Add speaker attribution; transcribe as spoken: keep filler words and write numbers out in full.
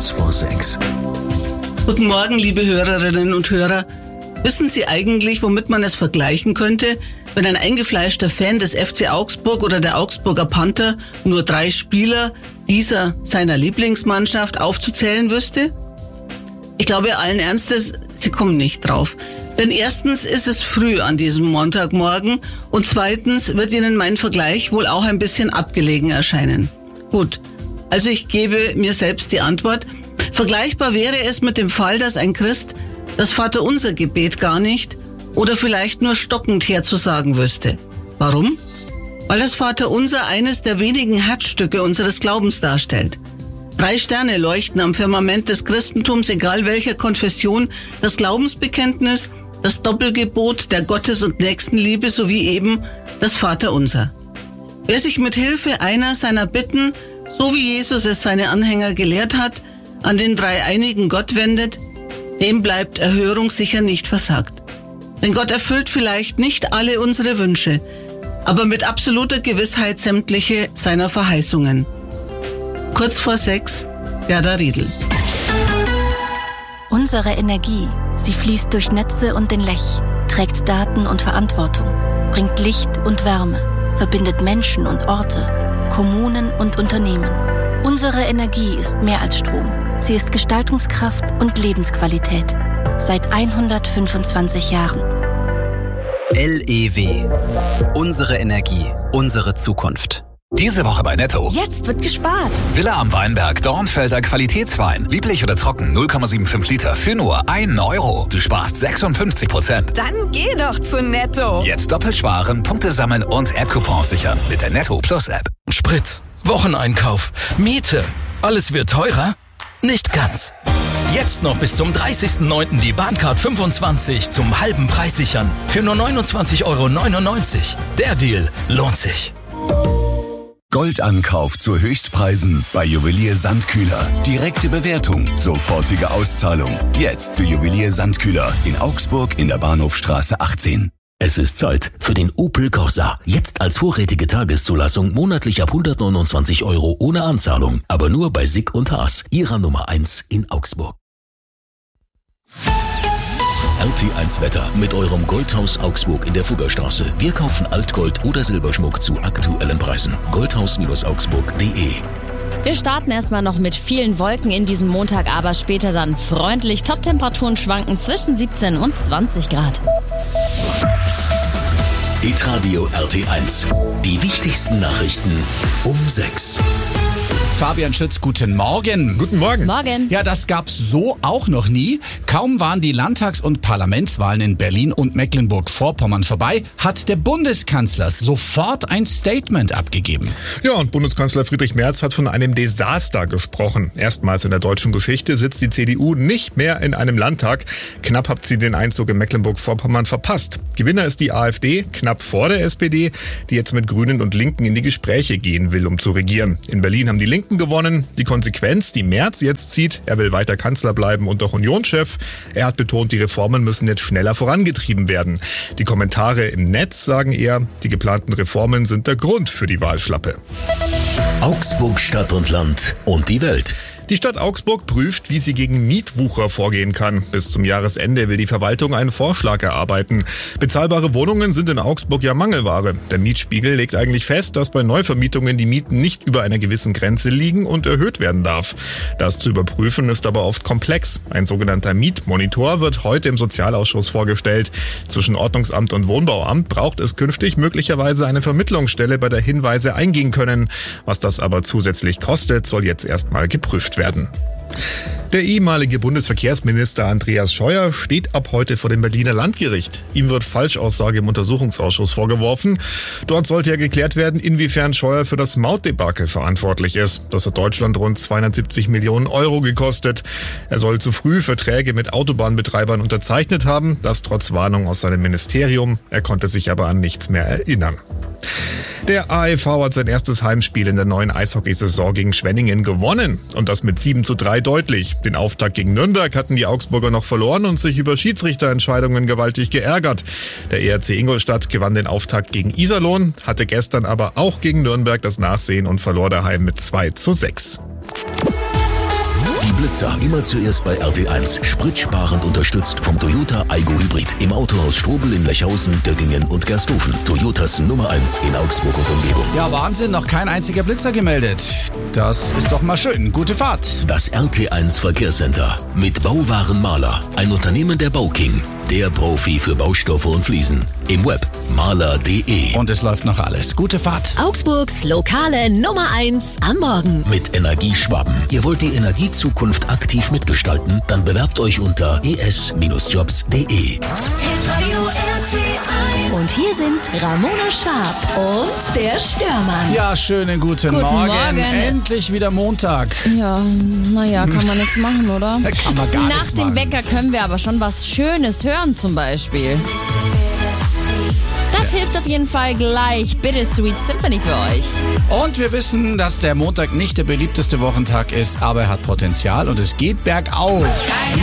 Speaker 1: Kurz vor sechs.
Speaker 2: Guten Morgen, liebe Hörerinnen und Hörer. Wissen Sie eigentlich, womit man es vergleichen könnte, wenn ein eingefleischter Fan des F C Augsburg oder der Augsburger Panther nur drei Spieler dieser seiner Lieblingsmannschaft aufzuzählen wüsste? Ich glaube allen Ernstes, Sie kommen nicht drauf. Denn erstens ist es früh an diesem Montagmorgen und zweitens wird Ihnen mein Vergleich wohl auch ein bisschen abgelegen erscheinen. Gut, also ich gebe mir selbst die Antwort. Vergleichbar wäre es mit dem Fall, dass ein Christ das Vaterunser-Gebet gar nicht oder vielleicht nur stockend herzusagen wüsste. Warum? Weil das Vaterunser eines der wenigen Herzstücke unseres Glaubens darstellt. Drei Sterne leuchten am Firmament des Christentums, egal welcher Konfession, das Glaubensbekenntnis, das Doppelgebot der Gottes- und Nächstenliebe sowie eben das Vaterunser. Wer sich mit Hilfe einer seiner Bitten, so wie Jesus es seine Anhänger gelehrt hat, an den dreieinigen Gott wendet, dem bleibt Erhörung sicher nicht versagt. Denn Gott erfüllt vielleicht nicht alle unsere Wünsche, aber mit absoluter Gewissheit sämtliche seiner Verheißungen. Kurz vor sechs, Gerda Riedl.
Speaker 3: Unsere Energie, sie fließt durch Netze und den Lech, trägt Daten und Verantwortung, bringt Licht und Wärme, verbindet Menschen und Orte, Kommunen und Unternehmen. Unsere Energie ist mehr als Strom. Sie ist Gestaltungskraft und Lebensqualität. Seit hundertfünfundzwanzig Jahren.
Speaker 4: L E W. Unsere Energie, unsere Zukunft.
Speaker 5: Diese Woche bei Netto.
Speaker 6: Jetzt wird gespart.
Speaker 5: Villa am Weinberg, Dornfelder Qualitätswein. Lieblich oder trocken, null Komma fünfundsiebzig Liter für nur einen Euro. Du sparst sechsundfünfzig Prozent.
Speaker 6: Dann geh doch zu Netto.
Speaker 5: Jetzt doppelt sparen, Punkte sammeln und App-Coupons sichern mit der Netto Plus App.
Speaker 7: Sprit, Wocheneinkauf, Miete. Alles wird teurer? Nicht ganz. Jetzt noch bis zum dreißigsten neunten die Bahncard fünfundzwanzig zum halben Preis sichern. Für nur neunundzwanzig Euro neunundneunzig. Der Deal lohnt sich.
Speaker 1: Goldankauf zu Höchstpreisen bei Juwelier Sandkühler. Direkte Bewertung, sofortige Auszahlung. Jetzt zu Juwelier Sandkühler in Augsburg in der Bahnhofstraße achtzehn.
Speaker 8: Es ist Zeit für den Opel Corsa. Jetzt als vorrätige Tageszulassung monatlich ab hundertneunundzwanzig Euro ohne Anzahlung. Aber nur bei Sick und Haas, ihrer Nummer eins in Augsburg. R T eins Wetter mit eurem Goldhaus Augsburg in der Fuggerstraße. Wir kaufen Altgold oder Silberschmuck zu aktuellen Preisen. goldhaus augsburg punkt de.
Speaker 9: Wir starten erstmal noch mit vielen Wolken in diesem Montag, aber später dann freundlich. Top-Temperaturen schwanken zwischen siebzehn und zwanzig Grad.
Speaker 8: Hitradio R T eins. Die wichtigsten Nachrichten um sechs.
Speaker 10: Fabian Schütz, guten Morgen.
Speaker 11: Guten Morgen.
Speaker 9: Morgen.
Speaker 10: Ja, das gab's so auch noch nie. Kaum waren die Landtags- und Parlamentswahlen in Berlin und Mecklenburg-Vorpommern vorbei, hat der Bundeskanzler sofort ein Statement abgegeben.
Speaker 11: Ja, und Bundeskanzler Friedrich Merz hat von einem Desaster gesprochen. Erstmals in der deutschen Geschichte sitzt die C D U nicht mehr in einem Landtag. Knapp hat sie den Einzug in Mecklenburg-Vorpommern verpasst. Gewinner ist die AfD, knapp vor der S P D, die jetzt mit Grünen und Linken in die Gespräche gehen will, um zu regieren. In Berlin haben die Linken gewonnen. Die Konsequenz, die Merz jetzt zieht, er will weiter Kanzler bleiben und auch Unionschef. Er hat betont, die Reformen müssen jetzt schneller vorangetrieben werden. Die Kommentare im Netz sagen eher, die geplanten Reformen sind der Grund für die Wahlschlappe.
Speaker 8: Augsburg, Stadt und Land und die Welt.
Speaker 11: Die Stadt Augsburg prüft, wie sie gegen Mietwucher vorgehen kann. Bis zum Jahresende will die Verwaltung einen Vorschlag erarbeiten. Bezahlbare Wohnungen sind in Augsburg ja Mangelware. Der Mietspiegel legt eigentlich fest, dass bei Neuvermietungen die Mieten nicht über einer gewissen Grenze liegen und erhöht werden darf. Das zu überprüfen ist aber oft komplex. Ein sogenannter Mietmonitor wird heute im Sozialausschuss vorgestellt. Zwischen Ordnungsamt und Wohnbauamt braucht es künftig möglicherweise eine Vermittlungsstelle, bei der Hinweise eingehen können. Was das aber zusätzlich kostet, soll jetzt erstmal geprüft werden. Der ehemalige Bundesverkehrsminister Andreas Scheuer steht ab heute vor dem Berliner Landgericht. Ihm wird Falschaussage im Untersuchungsausschuss vorgeworfen. Dort sollte ja geklärt werden, inwiefern Scheuer für das Mautdebakel verantwortlich ist. Das hat Deutschland rund zweihundertsiebzig Millionen Euro gekostet. Er soll zu früh Verträge mit Autobahnbetreibern unterzeichnet haben, das trotz Warnung aus seinem Ministerium. Er konnte sich aber an nichts mehr erinnern. Der A E V hat sein erstes Heimspiel in der neuen Eishockeysaison gegen Schwenningen gewonnen. Und das mit sieben zu drei deutlich. Den Auftakt gegen Nürnberg hatten die Augsburger noch verloren und sich über Schiedsrichterentscheidungen gewaltig geärgert. Der E R C Ingolstadt gewann den Auftakt gegen Iserlohn, hatte gestern aber auch gegen Nürnberg das Nachsehen und verlor daheim mit zwei zu sechs.
Speaker 8: Die Blitz Besitzer. Immer zuerst bei R T eins. Spritsparend unterstützt vom Toyota Aygo Hybrid. Im Autohaus Strobel in Lechhausen, Göggingen und Gersthofen. Toyotas Nummer eins in Augsburg und Umgebung.
Speaker 10: Ja, Wahnsinn, noch kein einziger Blitzer gemeldet. Das ist doch mal schön. Gute Fahrt.
Speaker 8: Das R T eins Verkehrscenter mit Bauwaren Maler. Ein Unternehmen der Bauking. Der Profi für Baustoffe und Fliesen. Im Web maler punkt de.
Speaker 10: Und es läuft noch alles. Gute Fahrt.
Speaker 12: Augsburgs lokale Nummer eins am Morgen.
Speaker 8: Mit Energieschwaben. Ihr wollt die Energiezukunft aktiv mitgestalten? Dann bewerbt euch unter e s Jobs punkt de.
Speaker 12: Und hier sind Ramona Schwab und der Störmann.
Speaker 10: Ja, schönen guten,
Speaker 9: Guten
Speaker 10: Morgen.
Speaker 9: Morgen.
Speaker 10: Endlich wieder Montag.
Speaker 9: Ja, naja, kann man nichts machen, oder?
Speaker 10: Da kann man gar
Speaker 9: Nach
Speaker 10: nichts
Speaker 9: dem
Speaker 10: machen.
Speaker 9: Wecker können wir aber schon was Schönes hören zum Beispiel. Das hilft auf jeden Fall gleich. Bittersweet Symphony für euch.
Speaker 10: Und wir wissen, dass der Montag nicht der beliebteste Wochentag ist, aber er hat Potenzial und es geht bergauf.